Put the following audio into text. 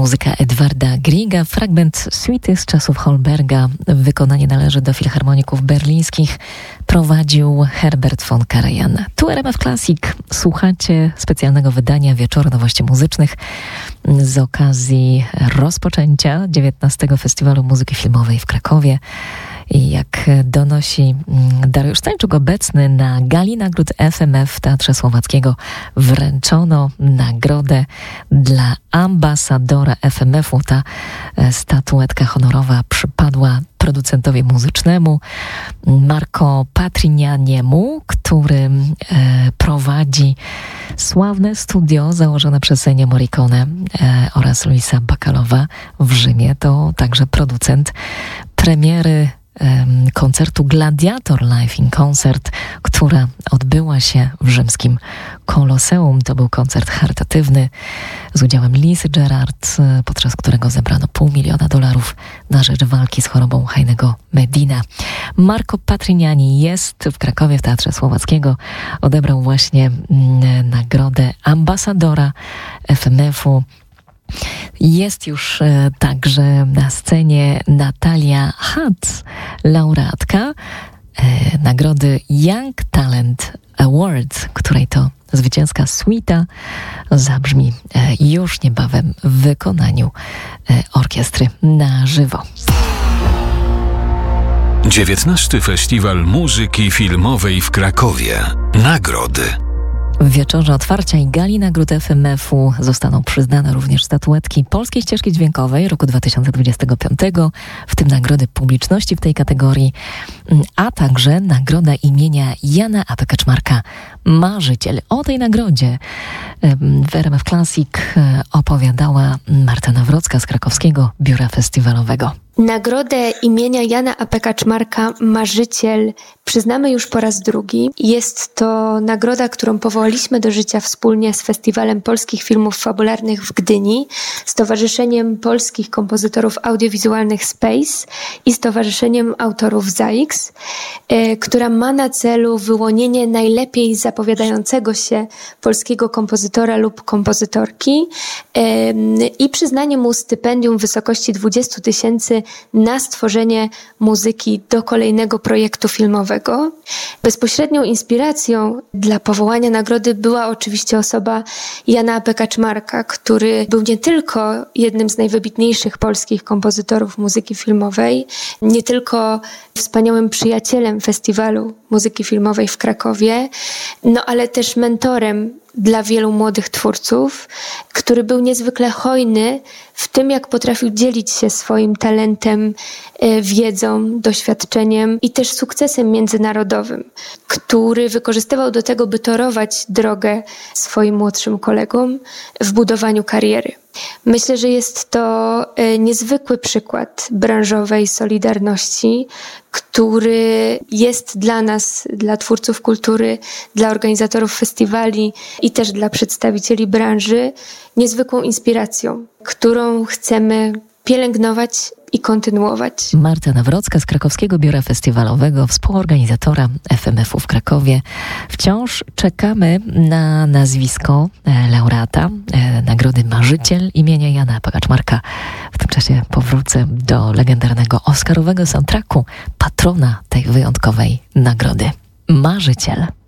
Muzyka Edwarda Grieга, fragment suity z czasów Holberga. Wykonanie należy do filharmoników berlińskich. Prowadził Herbert von Karajan. Tu RMF Classic. Słuchacie specjalnego wydania Wieczoru Nowości Muzycznych z okazji rozpoczęcia 19. Festiwalu Muzyki Filmowej w Krakowie. I jak donosi Dariusz Stańczuk, obecny na gali nagród FMF w Teatrze Słowackiego, wręczono nagrodę dla ambasadora FMF-u. Ta statuetka honorowa przypadła producentowi muzycznemu Marco Patrignaniemu, który prowadzi sławne studio założone przez Ennio Morricone oraz Luisa Bacalowa w Rzymie. To także producent premiery koncertu Gladiator Live in Concert, która odbyła się w rzymskim Koloseum. To był koncert charytatywny z udziałem Lisy Gerard, podczas którego zebrano $500,000 na rzecz walki z chorobą Heinego Medina. Marco Patrignani jest w Krakowie w Teatrze Słowackiego. Odebrał właśnie nagrodę ambasadora FMF-u. Jest już także na scenie Natalia Hatz, laureatka nagrody Young Talent Award, której to zwycięska suita zabrzmi już niebawem w wykonaniu orkiestry na żywo. 19. Festiwal Muzyki Filmowej w Krakowie. Nagrody. W wieczorze otwarcia i gali nagród FMF-u zostaną przyznane również statuetki Polskiej Ścieżki Dźwiękowej roku 2025, w tym nagrody publiczności w tej kategorii, a także nagroda imienia Jana A.P. Kaczmarka Marzyciel. O tej nagrodzie w RMF Classic opowiadała Marta Nawrocka z krakowskiego biura festiwalowego. Nagrodę imienia Jana A.P. Kaczmarka Marzyciel przyznamy już po raz drugi. Jest to nagroda, którą powołaliśmy do życia wspólnie z Festiwalem Polskich Filmów Fabularnych w Gdyni, Stowarzyszeniem Polskich Kompozytorów Audiowizualnych Space i Stowarzyszeniem Autorów ZAIX, która ma na celu wyłonienie najlepiej zapowiadającego się polskiego kompozytora lub kompozytorki i przyznanie mu stypendium w wysokości 20 000 na stworzenie muzyki do kolejnego projektu filmowego. Bezpośrednią inspiracją dla powołania nagrody była oczywiście osoba Jana A.P. Kaczmarka, który był nie tylko jednym z najwybitniejszych polskich kompozytorów muzyki filmowej, nie tylko wspaniałym przyjacielem Festiwalu Muzyki Filmowej w Krakowie, ale też mentorem dla wielu młodych twórców, który był niezwykle hojny w tym, jak potrafił dzielić się swoim talentem, wiedzą, doświadczeniem i też sukcesem międzynarodowym, który wykorzystywał do tego, by torować drogę swoim młodszym kolegom w budowaniu kariery. Myślę, że jest to niezwykły przykład branżowej solidarności, który jest dla nas, dla twórców kultury, dla organizatorów festiwali i też dla przedstawicieli branży niezwykłą inspiracją, którą chcemy pielęgnować i kontynuować. Marta Nawrocka z krakowskiego biura festiwalowego, współorganizatora FMF-u w Krakowie. Wciąż czekamy na nazwisko laureata nagrody Marzyciel imienia Jana A.P. Kaczmarka. W tym czasie powrócę do legendarnego oscarowego soundtracku, patrona tej wyjątkowej nagrody. Marzyciel.